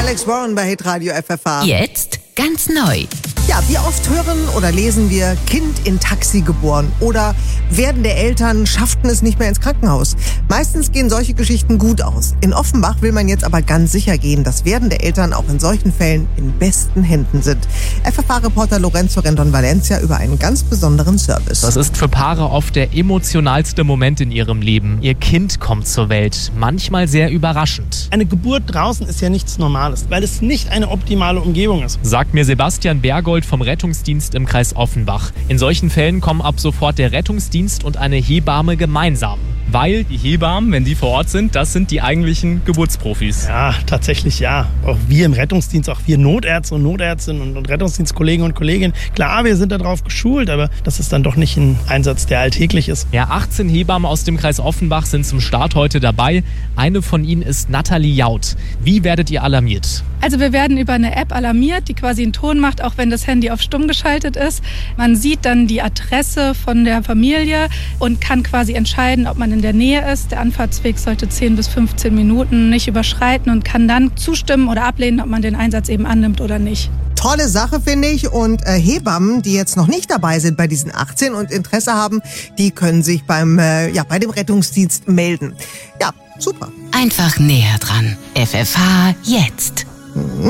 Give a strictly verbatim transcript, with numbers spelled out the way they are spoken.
Alex Warren bei Hitradio F F H. Jetzt ganz neu. Ja, wie oft hören oder lesen wir Kind in Taxi geboren oder werdende Eltern schafften es nicht mehr ins Krankenhaus. Meistens gehen solche Geschichten gut aus. In Offenbach will man jetzt aber ganz sicher gehen, dass werdende Eltern auch in solchen Fällen in besten Händen sind. F F H-Reporter Lorenzo Rendon Valencia über einen ganz besonderen Service. Das ist für Paare oft der emotionalste Moment in ihrem Leben. Ihr Kind kommt zur Welt, manchmal sehr überraschend. Eine Geburt draußen ist ja nichts Normales, weil es nicht eine optimale Umgebung ist. Sagt mir Sebastian Bergold vom Rettungsdienst im Kreis Offenbach. In solchen Fällen kommen ab sofort der Rettungsdienst und eine Hebamme gemeinsam. Weil die Hebammen, wenn die vor Ort sind, das sind die eigentlichen Geburtsprofis. Ja, tatsächlich ja. Auch wir im Rettungsdienst, auch wir Notärzte und Notärztinnen und, und Rettungsdienstkollegen und Kolleginnen. Klar, wir sind darauf geschult, aber das ist dann doch nicht ein Einsatz, der alltäglich ist. Ja, achtzehn Hebammen aus dem Kreis Offenbach sind zum Start heute dabei. Eine von ihnen ist Nathalie Jaud. Wie werdet ihr alarmiert? Also wir werden über eine App alarmiert, die quasi einen Ton macht, auch wenn das Handy auf stumm geschaltet ist. Man sieht dann die Adresse von der Familie und kann quasi entscheiden, ob man in der Nähe ist. Der Anfahrtsweg sollte zehn bis fünfzehn Minuten nicht überschreiten und kann dann zustimmen oder ablehnen, ob man den Einsatz eben annimmt oder nicht. Tolle Sache, finde ich. Und äh, Hebammen, die jetzt noch nicht dabei sind bei diesen achtzehn und Interesse haben, die können sich beim, äh, ja, bei dem Rettungsdienst melden. Ja, super. Einfach näher dran. F F H jetzt.